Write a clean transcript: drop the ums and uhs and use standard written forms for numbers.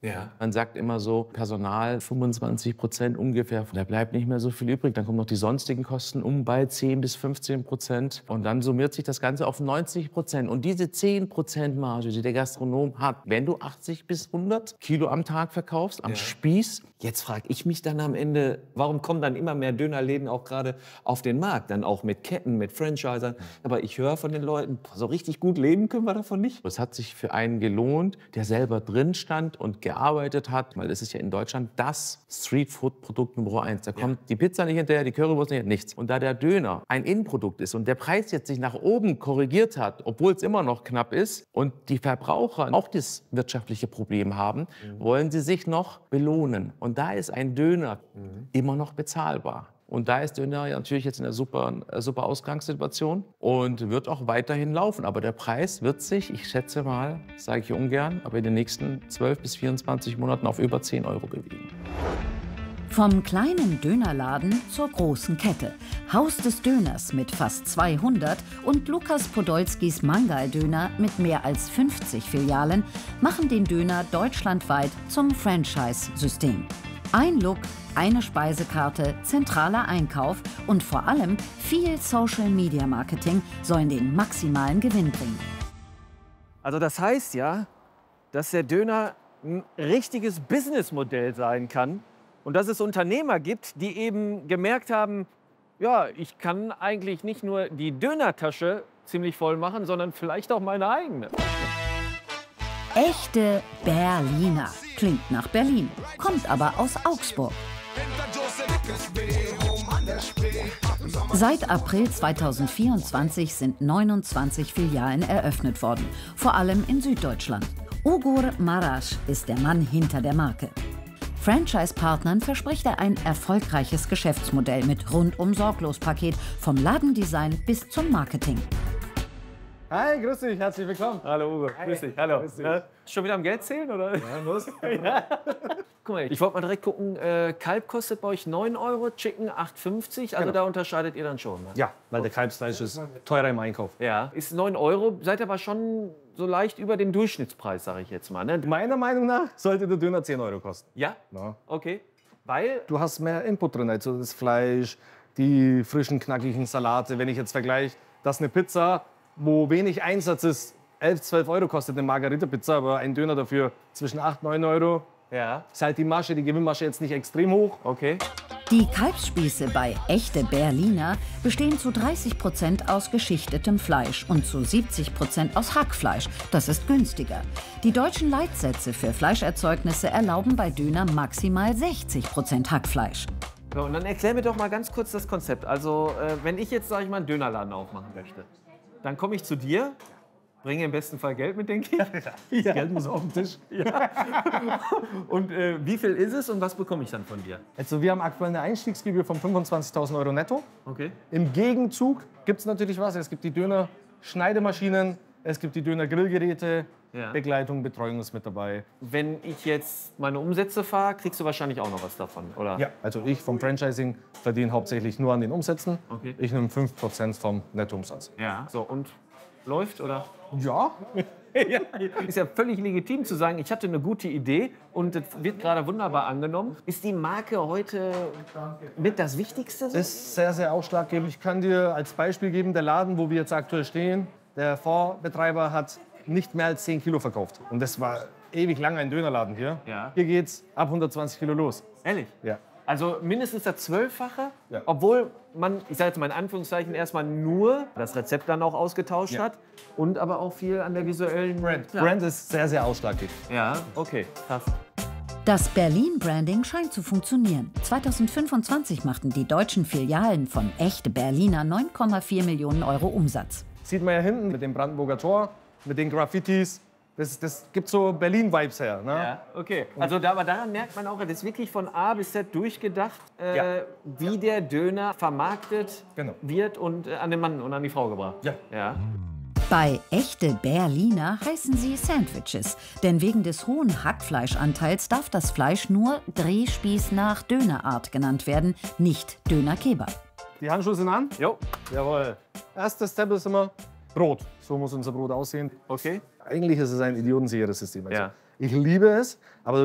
Ja. Man sagt immer so, Personal 25% ungefähr, da bleibt nicht mehr so viel übrig. Dann kommen noch die sonstigen Kosten bei 10 bis 15%. Und dann summiert sich das Ganze auf 90%. Und diese 10% Marge, die der Gastronom hat, wenn du 80 bis 100 Kilo am Tag verkaufst, am Spieß. Jetzt frage ich mich dann am Ende, warum kommen dann immer mehr Dönerläden auch gerade auf den Markt? Dann auch mit Ketten, mit Franchisern. Aber ich höre von den Leuten, so richtig gut leben können wir davon nicht. Es hat sich für einen gelohnt, der selber drin stand und gearbeitet hat, weil es ist ja in Deutschland das Streetfood-Produkt Nummer 1. Da kommt die Pizza nicht hinterher, die Currywurst nicht, nichts. Und da der Döner ein Innenprodukt ist und der Preis jetzt sich nach oben korrigiert hat, obwohl es immer noch knapp ist und die Verbraucher auch das wirtschaftliche Problem haben, wollen sie sich noch belohnen. Und da ist ein Döner immer noch bezahlbar. Und da ist Döner natürlich jetzt in einer super Ausgangssituation und wird auch weiterhin laufen. Aber der Preis wird sich, ich schätze mal, sage ich ungern, aber in den nächsten 12 bis 24 Monaten auf über 10 € bewegen. Vom kleinen Dönerladen zur großen Kette. Haus des Döners mit fast 200 und Lukas Podolskis Mangal-Döner mit mehr als 50 Filialen machen den Döner deutschlandweit zum Franchise-System. Ein Look, eine Speisekarte, zentraler Einkauf und vor allem viel Social-Media-Marketing sollen den maximalen Gewinn bringen. Also das heißt ja, dass der Döner ein richtiges Businessmodell sein kann und dass es Unternehmer gibt, die eben gemerkt haben, ja, ich kann eigentlich nicht nur die Dönertasche ziemlich voll machen, sondern vielleicht auch meine eigene. Echte Berliner. Klingt nach Berlin, kommt aber aus Augsburg. Seit April 2024 sind 29 Filialen eröffnet worden, vor allem in Süddeutschland. Ugur Marasch ist der Mann hinter der Marke. Franchise-Partnern verspricht er ein erfolgreiches Geschäftsmodell mit Rundum-Sorglos-Paket vom Ladendesign bis zum Marketing. Hi, grüß dich, herzlich willkommen. Hallo Ugo, grüß dich, hallo. Grüß dich. Schon wieder am Geld zählen, oder? Ja, muss. Ja. Guck mal, ich wollte mal direkt gucken, Kalb kostet bei euch 9 €, Chicken 8,50 €, also da unterscheidet ihr dann schon. Ne? Ja, weil der Kalbsfleisch ist teurer im Einkauf. Ja, ist 9 €, seid aber schon so leicht über dem Durchschnittspreis, sage ich jetzt mal. Ne? Meiner Meinung nach sollte der Döner 10 € kosten. Ja? Ja. Okay. Weil? Du hast mehr Input drin, also das Fleisch, die frischen, knackigen Salate. Wenn ich jetzt vergleiche, dass eine Pizza, wo wenig Einsatz ist, 11, 12 € kostet eine Margarita-Pizza, aber ein Döner dafür zwischen 8, 9 €. Ja. Ist halt die Masche, die Gewinnmasche jetzt nicht extrem hoch. Okay. Die Kalbsspieße bei Echte Berliner bestehen zu 30% aus geschichtetem Fleisch und zu 70% aus Hackfleisch. Das ist günstiger. Die deutschen Leitsätze für Fleischerzeugnisse erlauben bei Döner maximal 60% Hackfleisch. So, und dann erklär mir doch mal ganz kurz das Konzept. Also, wenn ich jetzt, sage ich mal, einen Dönerladen aufmachen möchte, dann komme ich zu dir, bringe im besten Fall Geld mit, denke ich. Ja. Geld muss auf den Tisch. Ja. Und wie viel ist es und was bekomme ich dann von dir? Also wir haben aktuell eine Einstiegsgebühr von 25.000 € netto. Okay. Im Gegenzug gibt es natürlich was. Es gibt die Döner-Schneidemaschinen, es gibt die Döner-Grillgeräte, Ja. Begleitung, Betreuung ist mit dabei. Wenn ich jetzt meine Umsätze fahre, kriegst du wahrscheinlich auch noch was davon, oder? Ja, also ich vom Franchising verdiene hauptsächlich nur an den Umsätzen. Okay. Ich nehme 5% vom Nettoumsatz. Ja. So, und läuft, oder? Ja, Ja, ist ja völlig legitim zu sagen, ich hatte eine gute Idee und das wird gerade wunderbar angenommen. Ist die Marke heute mit das Wichtigste? So? ist sehr, sehr ausschlaggebend. Ich kann dir als Beispiel geben, der Laden, wo wir jetzt aktuell stehen, der Vorbetreiber hat nicht mehr als 10 Kilo verkauft. Und das war ewig lang ein Dönerladen hier. Ja. Hier geht's ab 120 Kilo los. Ehrlich? Ja. Also mindestens das 12-fache, Ja. obwohl man, ich sage jetzt mal in Anführungszeichen, erstmal nur das Rezept dann auch ausgetauscht Ja. hat und aber auch viel an der visuellen Brand. Ja. Brand ist sehr, sehr ausschlaggebend. Ja, okay, krass. Das Berlin-Branding scheint zu funktionieren. 2025 machten die deutschen Filialen von Echte Berliner 9,4 Millionen € Umsatz. Sieht man ja hinten mit dem Brandenburger Tor, mit den Graffitis. Das gibt so Berlin-Vibes her. Ne? Ja, okay. Also aber daran merkt man auch, das ist wirklich von A bis Z durchgedacht, Ja. wie der Döner vermarktet Genau. wird und an den Mann und an die Frau gebracht. Ja. Ja. Bei Echte Berliner heißen sie Sandwiches, denn wegen des hohen Hackfleischanteils darf das Fleisch nur Drehspieß nach Dönerart genannt werden, nicht Döner-Kebab. Die Handschuhe sind an. Jo, Jawohl. Erster Step ist immer Brot. So muss unser Brot aussehen. okay. Eigentlich ist es ein idiotensicheres System. Also Ja. Ich liebe es, aber